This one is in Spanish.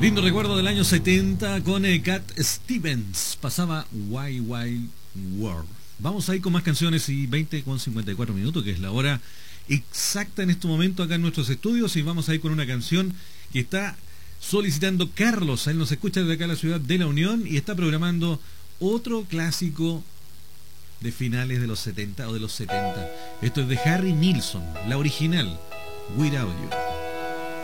Lindo recuerdo del año 70 con Cat Stevens. Pasaba Wild Wild World. Vamos a ir con más canciones y 20:54, que es la hora exacta en este momento acá en nuestros estudios. Y vamos a ir con una canción que está solicitando Carlos. Él nos escucha desde acá en la ciudad de La Unión y está programando otro clásico de finales de los 70 o de los 70. Esto es de Harry Nilsson, la original, Without You.